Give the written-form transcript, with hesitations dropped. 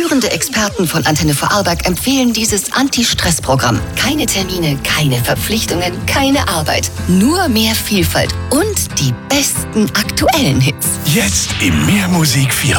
Führende Experten von Antenne Vorarlberg empfehlen dieses Anti-Stress-Programm. Keine Termine, keine Verpflichtungen, keine Arbeit. Nur mehr Vielfalt und die besten aktuellen Hits. Jetzt im Mehr Musik 4